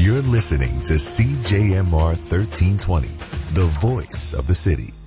You're listening to CJMR 1320, the voice of the city.